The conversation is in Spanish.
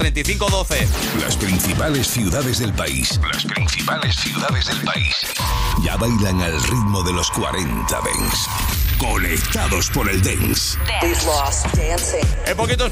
3512. Las principales ciudades del país. Las principales ciudades del país. Ya bailan al ritmo de los 40 Dance. Conectados por el Dance. En poquitos